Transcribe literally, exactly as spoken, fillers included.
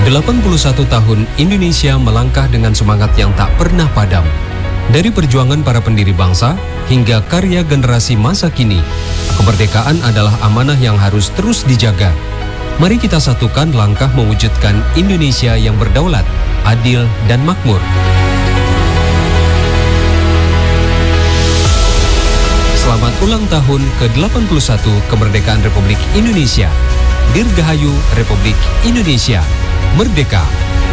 delapan puluh satu tahun Indonesia melangkah dengan semangat yang tak pernah padam. Dari perjuangan para pendiri bangsa hingga karya generasi masa kini, kemerdekaan adalah amanah yang harus terus dijaga. Mari kita satukan langkah mewujudkan Indonesia yang berdaulat, adil, dan makmur. Selamat ulang tahun ke delapan puluh satu kemerdekaan Republik Indonesia. Dirgahayu Republik Indonesia. Merdeka!